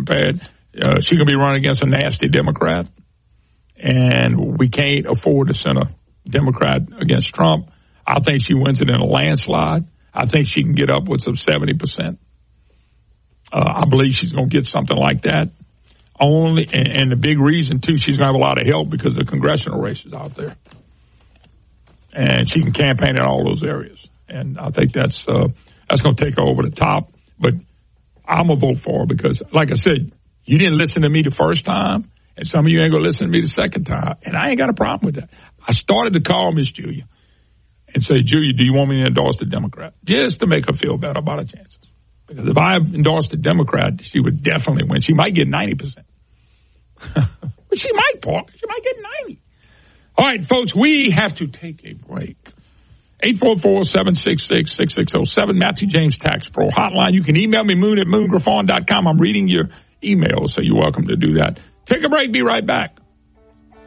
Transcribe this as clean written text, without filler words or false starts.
prepared. She's going to be running against a nasty Democrat, and we can't afford to send a Democrat against Trump. I think she wins it in a landslide. I think she can get upwards of 70%. I believe she's going to get something like that. And the big reason, too, she's going to have a lot of help because of congressional races out there. And she can campaign in all those areas. And I think that's going to take her over the top. But I'm going to vote for her because, like I said, you didn't listen to me the first time, and some of you ain't going to listen to me the second time. And I ain't got a problem with that. I started to call Miss Julia and say, Julia, do you want me to endorse the Democrat? Just to make her feel better about her chances. Because if I endorsed the Democrat, she would definitely win. She might get 90%. But she might, Paul. She might get 90. All right, folks, we have to take a break. 844-766-6607, Matthew James Tax Pro Hotline. You can email me, moon@moongriffon.com. I'm reading your emails, so you're welcome to do that. Take a break. Be right back.